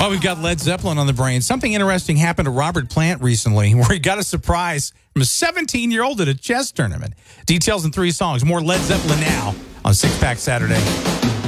Well, we've got Led Zeppelin on the brain. Something interesting happened to Robert Plant recently where he got a surprise from a 17-year-old at a chess tournament. Details in 3 songs. More Led Zeppelin now on Six Pack Saturday.